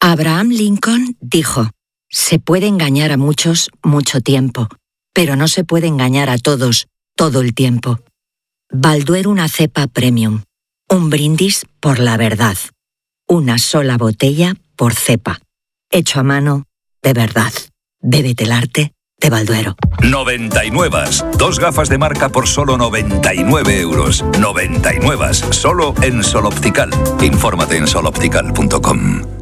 Abraham Lincoln dijo: se puede engañar a muchos mucho tiempo, pero no se puede engañar a todos todo el tiempo. Balduero, una cepa premium. Un brindis por la verdad. Una sola botella por cepa. Hecho a mano, de verdad. Bébete el arte de Balduero. 99. 2 gafas de marca por solo 99 euros. 99. Solo en Sol Optical. Infórmate en soloptical.com.